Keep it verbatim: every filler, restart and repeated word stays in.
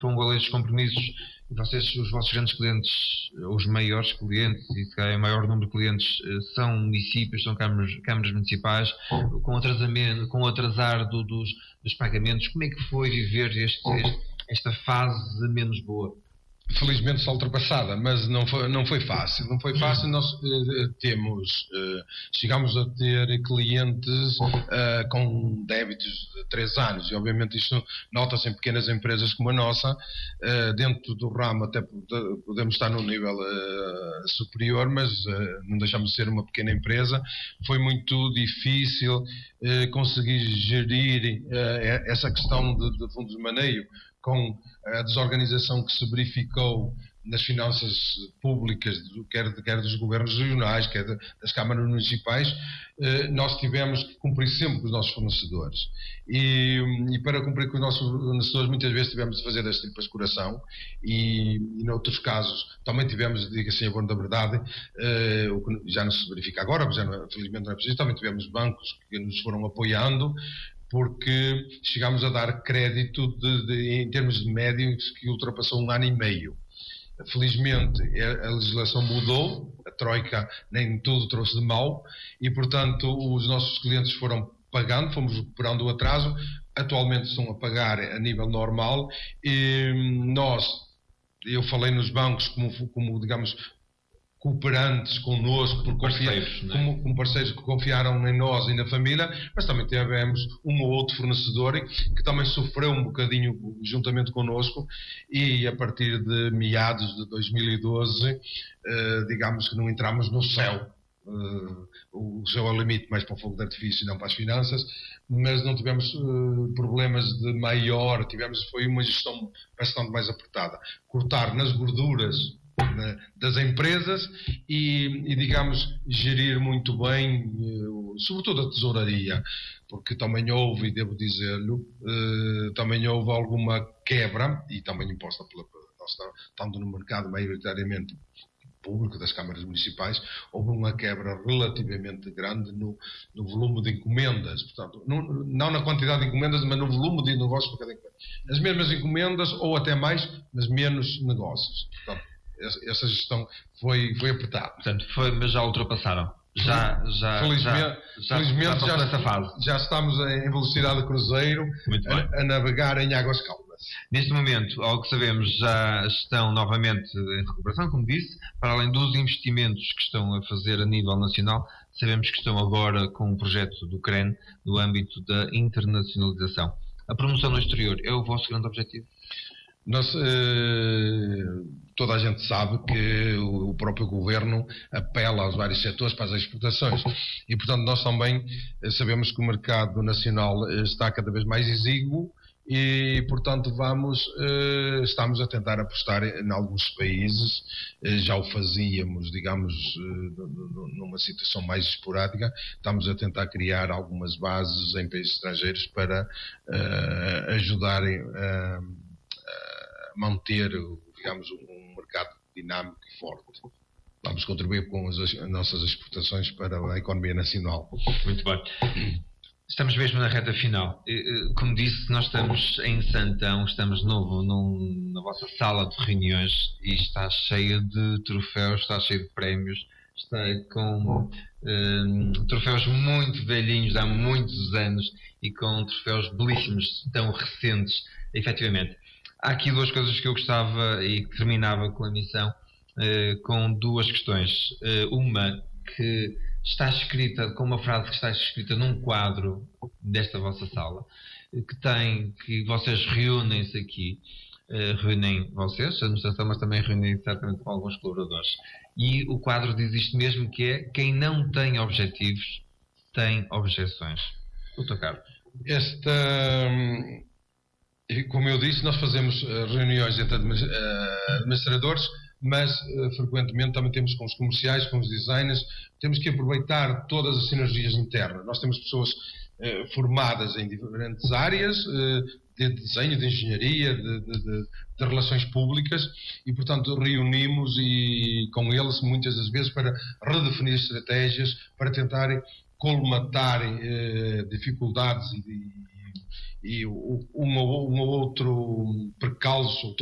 pongo a lei dos compromissos, e vocês, os vossos grandes clientes, os maiores clientes, e se calhar o maior número de clientes, são municípios, são câmaras, câmaras municipais, com atrasamento, com o atrasar do, dos, dos pagamentos. Como é que foi viver este, este, esta fase menos boa? Felizmente está ultrapassada, mas não foi, não foi fácil. Não foi fácil. Nós uh, temos, uh, chegamos a ter clientes uh, com débitos de três anos, e obviamente isto nota-se em pequenas empresas como a nossa. Uh, dentro do ramo até podemos estar num nível uh, superior, mas uh, não deixamos de ser uma pequena empresa. Foi muito difícil uh, conseguir gerir uh, essa questão de, de fundos de maneio, com a desorganização que se verificou nas finanças públicas, quer, quer dos governos regionais, quer das câmaras municipais. Nós tivemos que cumprir sempre com os nossos fornecedores. E, e para cumprir com os nossos fornecedores, muitas vezes tivemos de fazer as tripas de coração, e, e noutros casos também tivemos, diga assim a boa da verdade, uh, o que já não se verifica agora, mas já não, felizmente não é preciso, também tivemos bancos que nos foram apoiando, porque chegámos a dar crédito de, de, em termos de médio que ultrapassou um ano e meio. Felizmente a legislação mudou, a Troika nem tudo trouxe de mal, e portanto os nossos clientes foram pagando, fomos recuperando o atraso. Atualmente estão a pagar a nível normal, e nós, eu falei nos bancos como, como digamos, cooperantes connosco, por parceiros, confiar, como, como parceiros que confiaram em nós e na família, mas também tivemos um ou outro fornecedor que também sofreu um bocadinho juntamente connosco, e a partir de meados de dois mil e doze, eh, digamos que não entramos no céu. Uh, o céu é o limite mais para o fogo de artifício e não para as finanças, mas não tivemos uh, problemas de maior, tivemos, foi uma gestão bastante mais apertada, cortar nas gorduras das empresas, e, e digamos gerir muito bem, uh, sobretudo a tesouraria, porque também houve, e devo dizer-lhe, uh, também houve alguma quebra, e também imposta pela, nós estamos no mercado maioritariamente público das câmaras municipais, houve uma quebra relativamente grande no, no volume de encomendas, portanto, não, não na quantidade de encomendas, mas no volume de negócios por cada encomenda. As mesmas encomendas, ou até mais, mas menos negócios. Portanto, essa gestão foi, foi apertada. Portanto, foi, mas já ultrapassaram. Já, já, felizmente, já, já, felizmente já, já, fase. já estamos em velocidade de cruzeiro a, a navegar em águas calmas. Neste momento, ao que sabemos, já estão novamente em recuperação, como disse, para além dos investimentos que estão a fazer a nível nacional, sabemos que estão agora com um projeto do C R E N no âmbito da internacionalização. A promoção no exterior é o vosso grande objetivo? Nós, eh, toda a gente sabe que o próprio governo apela aos vários setores para as exportações, e portanto nós também sabemos que o mercado nacional está cada vez mais exíguo, e portanto vamos, eh, estamos a tentar apostar em alguns países. Eh, já o fazíamos, digamos, eh, numa situação mais esporádica. Estamos a tentar criar algumas bases em países estrangeiros para eh, ajudarem a manter, digamos, um mercado dinâmico e forte. Vamos contribuir com as, as nossas exportações para a economia nacional. Muito bem. Estamos mesmo na reta final. Como disse, nós estamos em Santão, estamos de novo num, na vossa sala de reuniões, e está cheia de troféus, está cheia de prémios, está com um, troféus muito velhinhos, de há muitos anos, e com troféus belíssimos, tão recentes, efetivamente. Há aqui duas coisas que eu gostava, e que terminava com a missão, eh, com duas questões. Eh, uma que está escrita, com uma frase que está escrita num quadro desta vossa sala, que tem, que vocês reúnem-se aqui, eh, reúnem vocês, a administração, mas também reúnem certamente com alguns colaboradores. E o quadro diz isto mesmo, que é: quem não tem objetivos, tem objeções. doutor Carlos. Esta... Como eu disse, nós fazemos reuniões entre administradores, mas frequentemente também temos com os comerciais, com os designers. Temos que aproveitar todas as sinergias internas. Nós temos pessoas formadas em diferentes áreas, de desenho, de engenharia, de, de, de, de relações públicas, e portanto reunimos e, com eles muitas das vezes para redefinir estratégias, para tentarem colmatarem eh, dificuldades e, e um ou um outro percalço